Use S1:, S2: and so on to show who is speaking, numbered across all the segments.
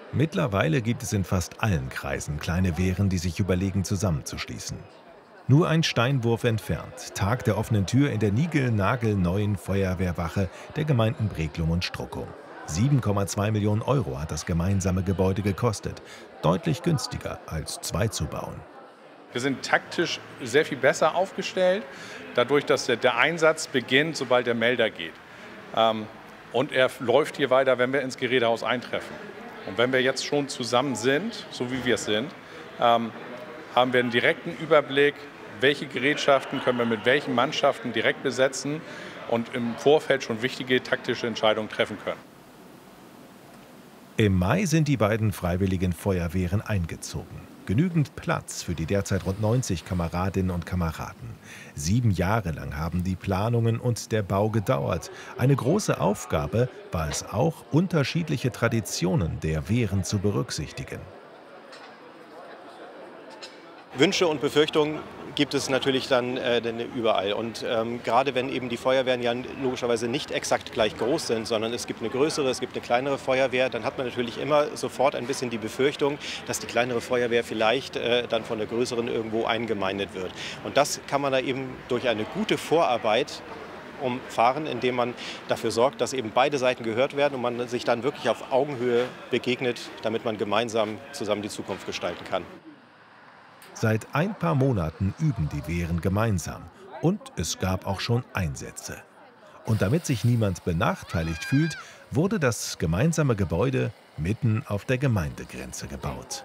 S1: Mittlerweile gibt es in fast allen Kreisen kleine Wehren, die sich überlegen, zusammenzuschließen. Nur ein Steinwurf entfernt, Tag der offenen Tür in der niegelnagelneuen Feuerwehrwache der Gemeinden Breklum und Struckum. 7,2 Millionen Euro hat das gemeinsame Gebäude gekostet. Deutlich günstiger als zwei zu bauen.
S2: Wir sind taktisch sehr viel besser aufgestellt, dadurch, dass der Einsatz beginnt, sobald der Melder geht. Und er läuft hier weiter, wenn wir ins Gerätehaus eintreffen. Und wenn wir jetzt schon zusammen sind, so wie wir es sind, haben wir einen direkten Überblick, welche Gerätschaften können wir mit welchen Mannschaften direkt besetzen und im Vorfeld schon wichtige taktische Entscheidungen treffen können.
S1: Im Mai sind die beiden freiwilligen Feuerwehren eingezogen. Genügend Platz für die derzeit rund 90 Kameradinnen und Kameraden. 7 Jahre lang haben die Planungen und der Bau gedauert. Eine große Aufgabe war es auch, unterschiedliche Traditionen der Wehren zu berücksichtigen.
S3: Wünsche und Befürchtungen gibt es natürlich dann überall. Und gerade wenn eben die Feuerwehren ja logischerweise nicht exakt gleich groß sind, sondern es gibt eine größere, es gibt eine kleinere Feuerwehr, dann hat man natürlich immer sofort ein bisschen die Befürchtung, dass die kleinere Feuerwehr vielleicht dann von der größeren irgendwo eingemeindet wird. Und das kann man da eben durch eine gute Vorarbeit umfahren, indem man dafür sorgt, dass eben beide Seiten gehört werden und man sich dann wirklich auf Augenhöhe begegnet, damit man gemeinsam zusammen die Zukunft gestalten kann.
S1: Seit ein paar Monaten üben die Wehren gemeinsam und es gab auch schon Einsätze. Und damit sich niemand benachteiligt fühlt, wurde das gemeinsame Gebäude mitten auf der Gemeindegrenze gebaut.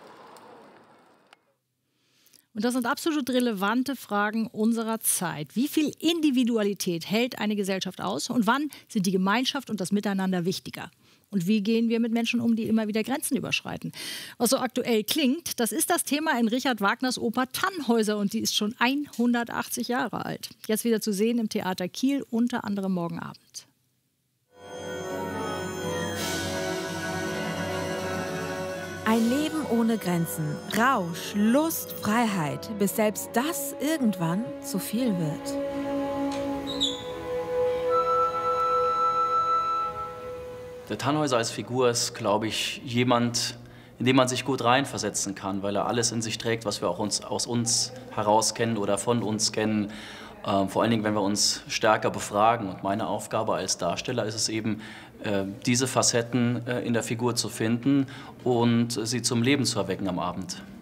S4: Und das sind absolut relevante Fragen unserer Zeit. Wie viel Individualität hält eine Gesellschaft aus und wann sind die Gemeinschaft und das Miteinander wichtiger? Und wie gehen wir mit Menschen um, die immer wieder Grenzen überschreiten? Was so aktuell klingt, das ist das Thema in Richard Wagners Oper Tannhäuser und die ist schon 180 Jahre alt. Jetzt wieder zu sehen im Theater Kiel, unter anderem morgen Abend.
S5: Ein Leben ohne Grenzen, Rausch, Lust, Freiheit, bis selbst das irgendwann zu viel wird.
S6: Der Tannhäuser als Figur ist, glaube ich, jemand, in den man sich gut reinversetzen kann, weil er alles in sich trägt, was wir auch aus uns heraus kennen oder von uns kennen. Vor allen Dingen, wenn wir uns stärker befragen. Und meine Aufgabe als Darsteller ist es eben, diese Facetten in der Figur zu finden und sie zum Leben zu erwecken am Abend.